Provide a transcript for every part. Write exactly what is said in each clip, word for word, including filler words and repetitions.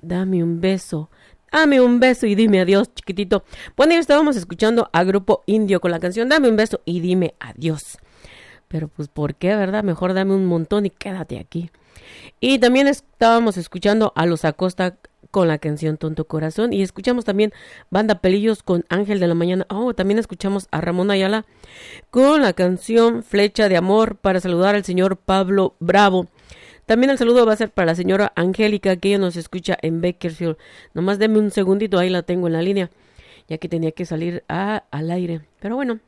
dame un beso. Dame un beso y dime adiós, chiquitito. Bueno, ya estábamos escuchando a Grupo Indio con la canción Dame un beso y dime adiós. Pero pues, ¿por qué, verdad? Mejor dame un montón y quédate aquí. Y también estábamos escuchando a Los Acosta con la canción Tonto Corazón. Y escuchamos también Banda Pelillos con Ángel de la Mañana. Oh, también escuchamos a Ramón Ayala con la canción Flecha de Amor para saludar al señor Pablo Bravo. También el saludo va a ser para la señora Angélica, que ella nos escucha en Bakersfield. Nomás deme un segundito, ahí la tengo en la línea, ya que tenía que salir a, al aire. Pero bueno,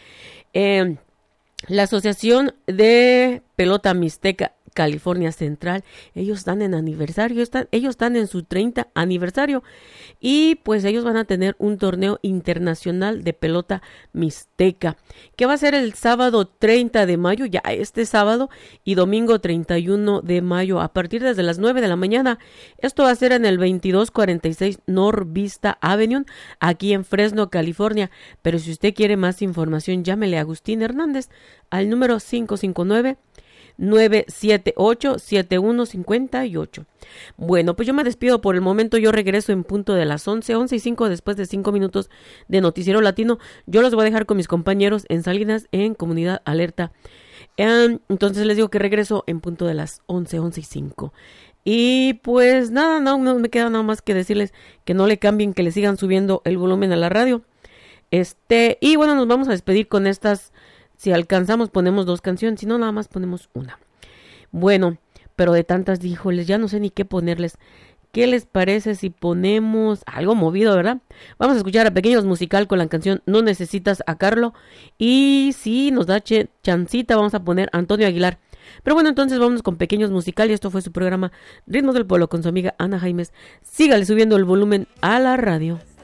eh, la Asociación de Pelota Mixteca California Central, ellos están en aniversario, están, ellos están en su treinta aniversario y pues ellos van a tener un torneo internacional de pelota mixteca que va a ser el sábado treinta de mayo, ya este sábado, y domingo treinta y uno de mayo a partir desde las nueve de la mañana. Esto va a ser en el veintidós cuarenta y seis North Vista Avenue, aquí en Fresno, California. Pero si usted quiere más información, llámele a Agustín Hernández al número cinco cinco nueve, nueve siete ocho, siete uno cinco ocho. Bueno, pues yo me despido por el momento. Yo regreso en punto de las once, once y cinco, después de cinco minutos de Noticiero Latino. Yo los voy a dejar con mis compañeros en Salinas, en Comunidad Alerta. Entonces les digo que regreso en punto de las once, once y cinco. Y pues nada, no, no me queda nada más que decirles que no le cambien, que le sigan subiendo el volumen a la radio. Este, y bueno, nos vamos a despedir con estas. Si alcanzamos ponemos dos canciones, si no nada más ponemos una. Bueno, pero de tantas, híjoles, ya no sé ni qué ponerles. ¿Qué les parece si ponemos algo movido, verdad? Vamos a escuchar a Pequeños Musical con la canción No Necesitas a Carlo. Y si nos da ch- chancita, vamos a poner Antonio Aguilar. Pero bueno, entonces vámonos con Pequeños Musical y esto fue su programa Ritmos del Pueblo con su amiga Ana Jaimes. Sígale subiendo el volumen a la radio.